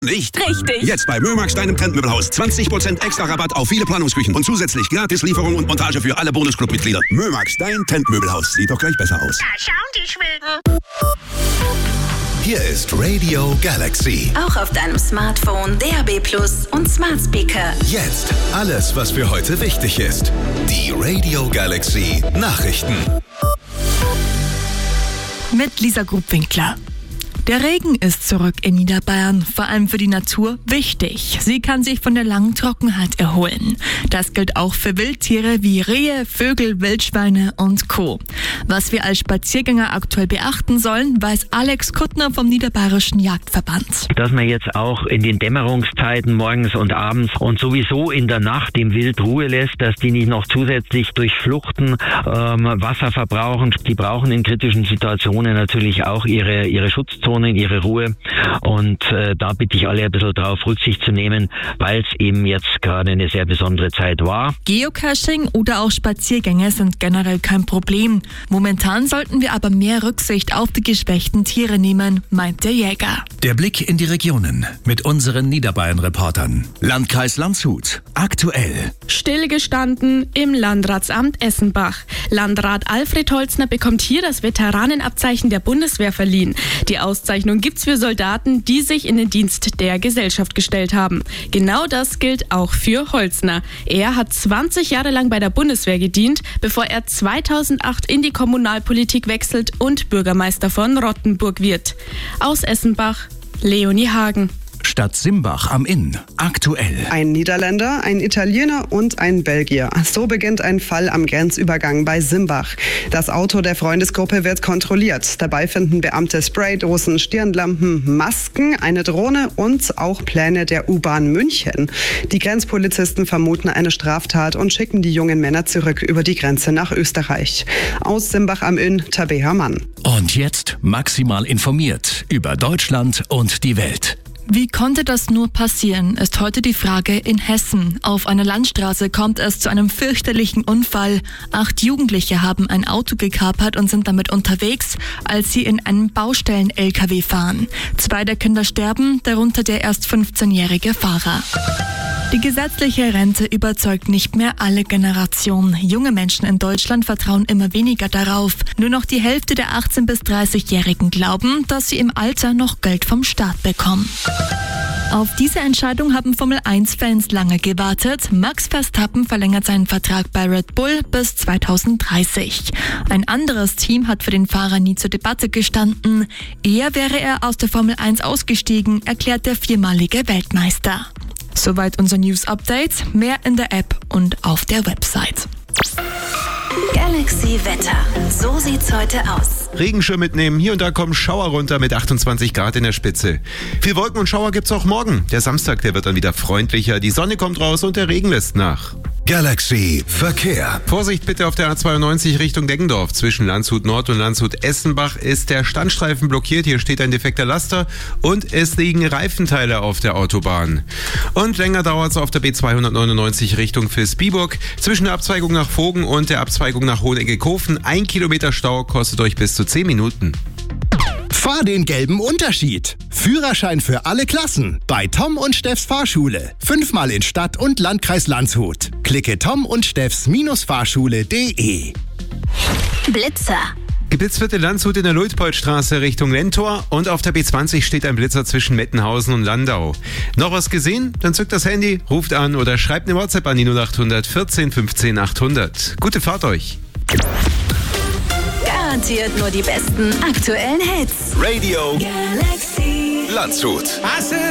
Nicht? Richtig. Jetzt bei Mömax, deinem Trendmöbelhaus. 20% extra Rabatt auf viele Planungsküchen und zusätzlich gratis Lieferung und Montage für alle Bonusclub-Mitglieder. Mömax, dein Trendmöbelhaus. Sieht doch gleich besser aus. Da schauen die Schweden. Hier ist Radio Galaxy. Auch auf deinem Smartphone, DAB+ und Smart Speaker. Jetzt alles, was für heute wichtig ist. Die Radio Galaxy Nachrichten. Mit Lisa Grubwinkler. Der Regen ist zurück in Niederbayern, vor allem für die Natur wichtig. Sie kann sich von der langen Trockenheit erholen. Das gilt auch für Wildtiere wie Rehe, Vögel, Wildschweine und Co. Was wir als Spaziergänger aktuell beachten sollen, weiß Alex Kuttner vom Niederbayerischen Jagdverband. Dass man jetzt auch in den Dämmerungszeiten morgens und abends und sowieso in der Nacht dem Wild Ruhe lässt, dass die nicht noch zusätzlich durch Fluchten Wasser verbrauchen. Die brauchen in kritischen Situationen natürlich auch ihre Schutzzone, ihre Ruhe, und da bitte ich alle ein bisschen darauf Rücksicht zu nehmen, weil es eben jetzt gerade eine sehr besondere Zeit war. Geocaching oder auch Spaziergänge sind generell kein Problem. Momentan sollten wir aber mehr Rücksicht auf die geschwächten Tiere nehmen, meint der Jäger. Der Blick in die Regionen mit unseren Niederbayern-Reportern. Landkreis Landshut. Aktuell. Stillgestanden im Landratsamt Essenbach. Landrat Alfred Holzner bekommt hier das Veteranenabzeichen der Bundeswehr verliehen. Die Auszeichnung gibt's für Soldaten, die sich in den Dienst der Gesellschaft gestellt haben. Genau das gilt auch für Holzner. Er hat 20 Jahre lang bei der Bundeswehr gedient, bevor er 2008 in die Kommunalpolitik wechselt und Bürgermeister von Rottenburg wird. Aus Essenbach, Leonie Hagen. Stadt Simbach am Inn. Aktuell. Ein Niederländer, ein Italiener und ein Belgier. So beginnt ein Fall am Grenzübergang bei Simbach. Das Auto der Freundesgruppe wird kontrolliert. Dabei finden Beamte Spraydosen, Stirnlampen, Masken, eine Drohne und auch Pläne der U-Bahn München. Die Grenzpolizisten vermuten eine Straftat und schicken die jungen Männer zurück über die Grenze nach Österreich. Aus Simbach am Inn, Tabea Mann. Und jetzt maximal informiert über Deutschland und die Welt. Wie konnte das nur passieren, ist heute die Frage in Hessen. Auf einer Landstraße kommt es zu einem fürchterlichen Unfall. 8 Jugendliche haben ein Auto gekapert und sind damit unterwegs, als sie in einem Baustellen-LKW fahren. 2 der Kinder sterben, darunter der erst 15-jährige Fahrer. Die gesetzliche Rente überzeugt nicht mehr alle Generationen. Junge Menschen in Deutschland vertrauen immer weniger darauf. Nur noch die Hälfte der 18- bis 30-Jährigen glauben, dass sie im Alter noch Geld vom Staat bekommen. Auf diese Entscheidung haben Formel-1-Fans lange gewartet. Max Verstappen verlängert seinen Vertrag bei Red Bull bis 2030. Ein anderes Team hat für den Fahrer nie zur Debatte gestanden. Eher wäre er aus der Formel 1 ausgestiegen, erklärt der 4-malige Weltmeister. Soweit unser News-Update. Mehr in der App und auf der Website. Galaxy Wetter. So sieht's heute aus. Regenschirm mitnehmen. Hier und da kommen Schauer runter mit 28 Grad in der Spitze. Viel Wolken und Schauer gibt's auch morgen. Der Samstag, der wird dann wieder freundlicher. Die Sonne kommt raus und der Regen lässt nach. Galaxy Verkehr. Vorsicht bitte auf der A92 Richtung Deggendorf. Zwischen Landshut Nord und Landshut Essenbach ist der Standstreifen blockiert. Hier steht ein defekter Laster und es liegen Reifenteile auf der Autobahn. Und länger dauert es auf der B299 Richtung Vilsbiburg. Zwischen der Abzweigung nach Vogen und der Abzweigung nach Hohenegge-Kofen 1 Kilometer Stau kostet euch bis zu 10 Minuten. Fahr den gelben Unterschied. Führerschein für alle Klassen bei Tom und Steffs Fahrschule. 5-mal in Stadt und Landkreis Landshut. Klicke Tom und Steffs-Fahrschule.de. Blitzer. Geblitzt wird in Landshut in der Luitpoldstraße Richtung Lentor und auf der B20 steht ein Blitzer zwischen Mettenhausen und Landau. Noch was gesehen? Dann zückt das Handy, ruft an oder schreibt eine WhatsApp an die 0800 14 15 800. Gute Fahrt euch! Garantiert nur die besten aktuellen Hits. Radio Galaxy Landshut.